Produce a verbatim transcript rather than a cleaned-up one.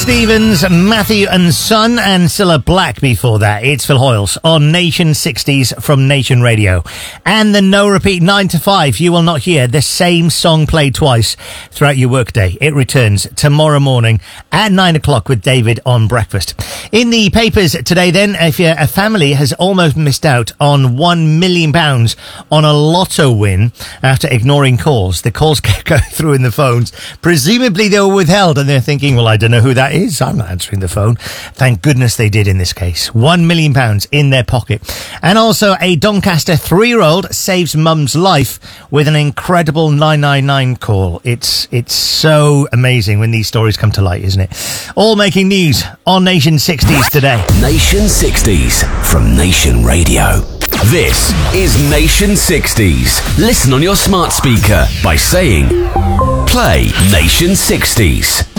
Stevens, Matthew and Son, and Cilla Black before that. It's Phil Hoyles on Nation sixties from Nation Radio. And the no repeat nine to five. You will not hear the same song played twice throughout your workday. It returns tomorrow morning at nine o'clock with David on Breakfast. In the papers today then, if you're a family has almost missed out on one million pounds on a lotto win after ignoring calls. The calls kept going through in the phones. Presumably they were withheld and they're thinking, well, I don't know who that is. I'm not answering the phone. Thank goodness they did in this case. One million pounds in their pocket. And also a Doncaster three-year-old saves mum's life with an incredible nine nine nine call. It's, it's so amazing when these stories come to light, isn't it? All making news on Nation sixties today. Nation sixties from Nation Radio. This is Nation sixties. Listen on your smart speaker by saying, play Nation sixties.